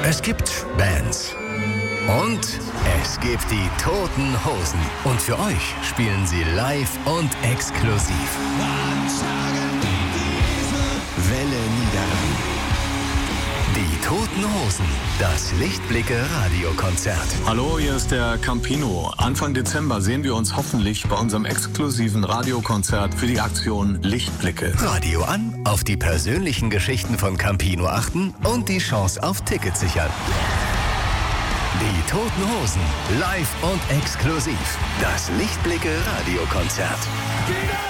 Es gibt Bands. Und es gibt die Toten Hosen. Und für euch spielen sie live und exklusiv. Welle Niederrhein. Die Toten Hosen. Das Lichtblicke-Radiokonzert. Hallo, hier ist der Campino. Anfang Dezember sehen wir uns hoffentlich bei unserem exklusiven Radiokonzert für die Aktion Lichtblicke. Radio an, auf die persönlichen Geschichten von Campino achten und die Chance auf Tickets sichern. Die Toten Hosen, live und exklusiv. Das Lichtblicke-Radiokonzert.